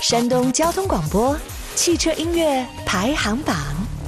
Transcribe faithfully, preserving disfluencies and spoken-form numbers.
山东交通广播汽车音乐排行榜。